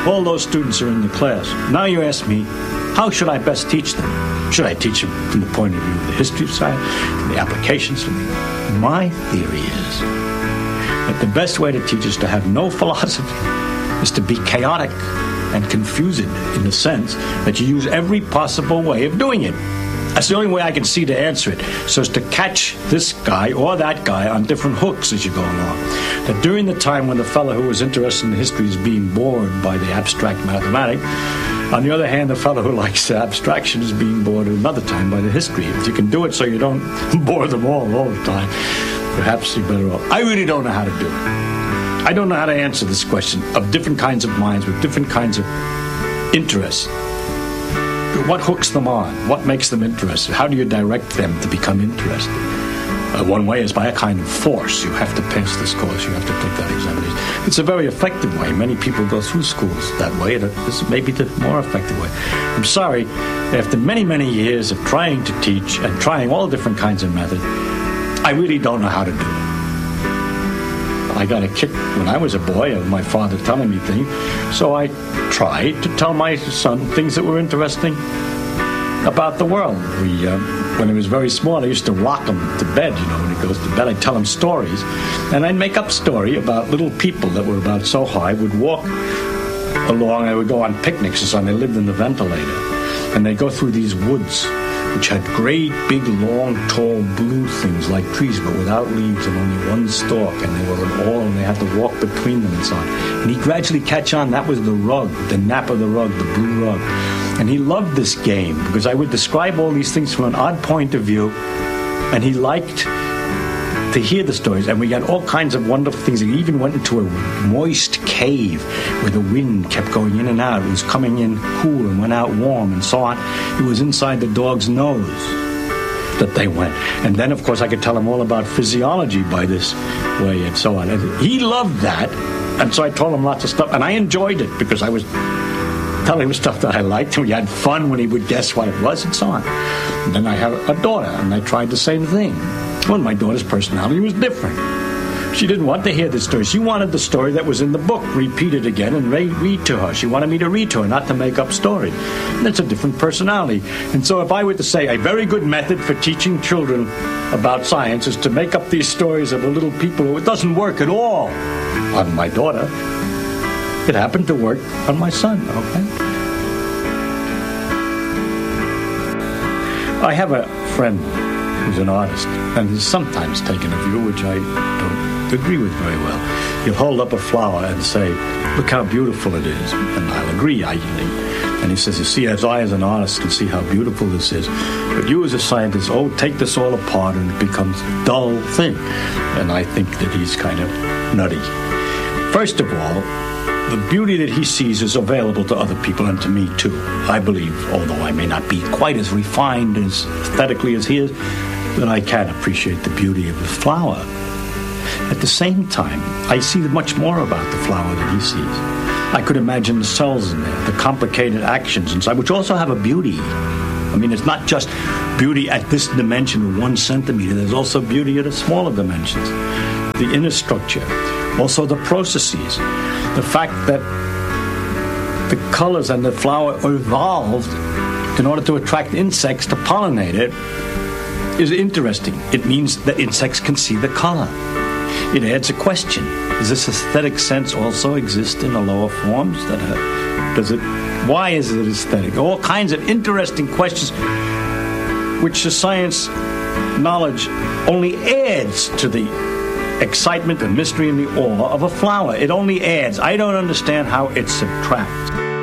All those students are in the class. Now you ask me, how should I best teach them? Should I teach them from the point of view of the history of science, from the applications? My theory is that the best way to teach is to have no philosophy, is to be chaotic and confused in the sense that you use every possible way of doing it. That's the only way I can see to answer it, so as to catch this guy or that guy on different hooks as you go along. That during the time when the fellow who was interested in history is being bored by the abstract mathematics, on the other hand, the fellow who likes abstraction is being bored another time by the history. If you can do it so you don't bore them all the time, perhaps you're better off. I really don't know how to do it. I don't know how to answer this question of different kinds of minds with different kinds of interests. What hooks them on? What makes them interested? How do you direct them to become interested? One way is by a kind of force. You have to pass this course. You have to take that examination. It's a very effective way. Many people go through schools that way. This may be the more effective way. I'm sorry, after many, many years of trying to teach and trying all different kinds of methods, I really don't know how to do it. I got a kick when I was a boy of my father telling me things, so I tried to tell my son things that were interesting about the world. When he was very small, I used to rock him to bed, when he goes to bed. I'd tell him stories, and I'd make up story about little people that were about so high, would walk along, I would go on picnics and so on. They lived in the ventilator, and they'd go through these woods, which had great, big, long, tall, blue things like trees, but without leaves and only one stalk, and they were all, and they had to walk between them and so on. And he'd gradually catch on, that was the rug, the nap of the rug, the blue rug. And he loved this game, because I would describe all these things from an odd point of view, and he liked to hear the stories, and we got all kinds of wonderful things. He even went into a moist cave where the wind kept going in and out. It was coming in cool and went out warm and so on. It was inside the dog's nose that they went. And then, of course, I could tell him all about physiology by this way and so on. And he loved that, and so I told him lots of stuff, and I enjoyed it because I was telling him stuff that I liked, and we had fun when he would guess what it was and so on. And then I had a daughter, and I tried the same thing. Well, my daughter's personality was different. She didn't want to hear the story. She wanted the story that was in the book repeated again and read to her. She wanted me to read to her, not to make up story. And that's a different personality. And so if I were to say a very good method for teaching children about science is to make up these stories of the little people, it doesn't work at all on my daughter. It happened to work on my son, okay? I have a friend who's an artist, and he's sometimes taken a view which I don't agree with very well. He'll hold up a flower and say, look how beautiful it is, and I'll agree, I think. And he says, you see, as I as an artist can see how beautiful this is, but you as a scientist, take this all apart and it becomes a dull thing. And I think that he's kind of nutty. First of all, the beauty that he sees is available to other people and to me too. I believe, although I may not be quite as refined as aesthetically as he is, that I can appreciate the beauty of the flower. At the same time, I see much more about the flower than he sees. I could imagine the cells in there, the complicated actions inside, which also have a beauty. I mean, it's not just beauty at this dimension of 1 centimeter. There's also beauty at a smaller dimensions. The inner structure, also the processes, the fact that the colors and the flower evolved in order to attract insects to pollinate it is interesting. It means that insects can see the color. It adds a question. Does this aesthetic sense also exist in the lower forms? Why is it aesthetic? All kinds of interesting questions which the science knowledge only adds to the excitement, the mystery, and the awe of a flower. It only adds. I don't understand how it subtracts.